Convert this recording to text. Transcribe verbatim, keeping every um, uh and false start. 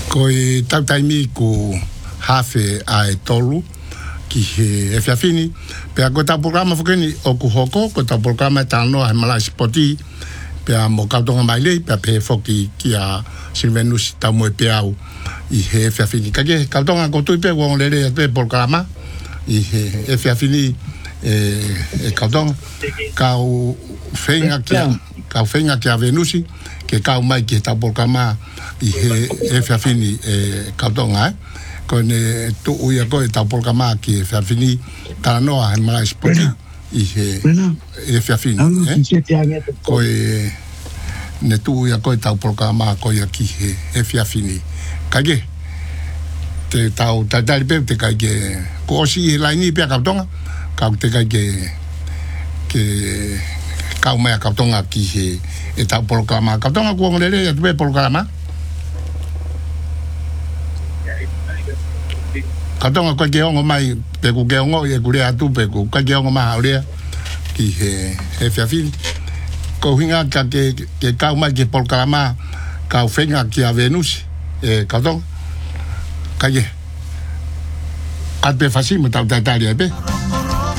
ko i tautaimi ku hafe ai tolu ki he e fiafini pe a ko ta programa fukeni o ku hoko ko ta programa tano ai mala spoti pe a mo ka tonga mai le pe a pe foki ki a silvenus ta mo pe au i he fiafini ka ke ka tonga ko tu pe won le le pe programa i he e fiafini e e ka tonga ka u fenga ki ka fenga ki a venusi ke ka mai ki ta programa i he e fiafini e ka tonga con tu uia ko ta programa ki fa fini ta no a mala sport i he e fa fini ko e ne tu uia ko ta programa ko ya ki he e fa fini ka ge te ta ta ta pe te ka ge ko si la ni pe ka tonga ka te ka ge ke ka me ka tonga ki he e ta programa ka tonga ko le le pe programa katonga ko ke ongo mai pe ku ke ongo e kure atu pe ku ka ke ongo mai aurea ki he he fiafin ko hinga ka ke ke ka mai ke por kalama ka fenga ki a Venus e katong ka ye at pe fasimo ta ta ta pe